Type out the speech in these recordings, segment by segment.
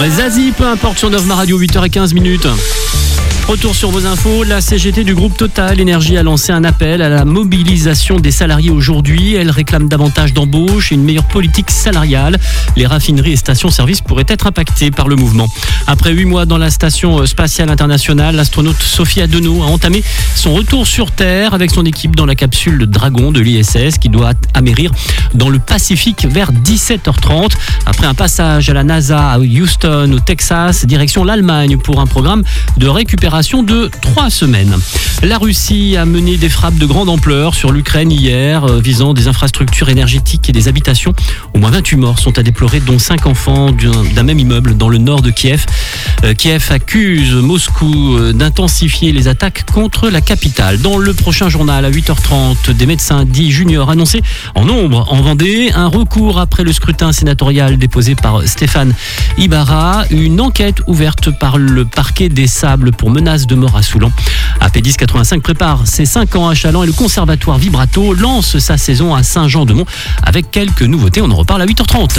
Zazie, peu importe, sur Novma Radio, 8h15. Retour sur vos infos, la CGT du groupe Total Énergie a lancé un appel à la mobilisation des salariés aujourd'hui. Elle réclame davantage d'embauches et une meilleure politique salariale. Les raffineries et stations-service pourraient être impactées par le mouvement. Après 8 mois dans la station spatiale internationale, l'astronaute Sophie Adenau a entamé son retour sur Terre avec son équipe dans la capsule Dragon de l'ISS qui doit amérir dans le Pacifique vers 17h30. Après un passage à la NASA à Houston, au Texas, direction l'Allemagne pour un programme de récupération de 3 semaines. La Russie a mené des frappes de grande ampleur sur l'Ukraine hier, visant des infrastructures énergétiques et des habitations. Au moins 28 morts sont à déplorer, dont 5 enfants d'un même immeuble dans le nord de Kiev. Kiev accuse Moscou d'intensifier les attaques contre la capitale. Dans le prochain journal, à 8h30, des médecins dits juniors annoncés en nombre en Vendée. Un recours après le scrutin sénatorial déposé par Stéphane Ibarra. Une enquête ouverte par le parquet des Sables pour menace de mort à Soulan. AP10 85 prépare ses 5 ans à Chaland et le conservatoire Vibrato lance sa saison à Saint-Jean-de-Mont avec quelques nouveautés. On en reparle à 8h30.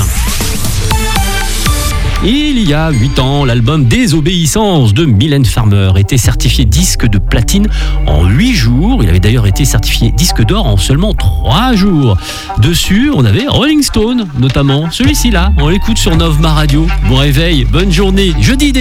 Il y a 8 ans, l'album Désobéissance de Mylène Farmer était certifié disque de platine en 8 jours. Il avait d'ailleurs été certifié disque d'or en seulement 3 jours. Dessus, on avait Rolling Stone, notamment celui-ci là. On l'écoute sur Novma Radio. Bon réveil, bonne journée. Jeudi